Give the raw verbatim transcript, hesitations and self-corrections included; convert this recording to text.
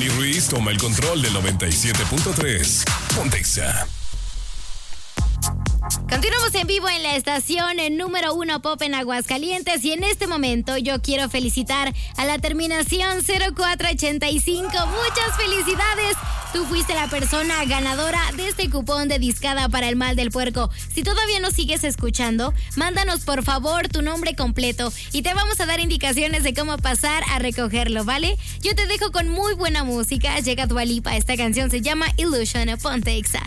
Dani Ruiz toma el control del noventa y siete punto tres. Ponte Exa. Continuamos en vivo en la estación en número uno Pop en Aguascalientes y en este momento yo quiero felicitar a la terminación cero cuatro ochenta y cinco. Muchas felicidades. Tú fuiste la persona ganadora de este cupón de discada para el mal del puerco. Si todavía no sigues escuchando, mándanos por favor tu nombre completo y te vamos a dar indicaciones de cómo pasar a recogerlo, ¿vale? Yo te dejo con muy buena música. Llega Dua Lipa, esta canción se llama Illusion. Ponte Exa.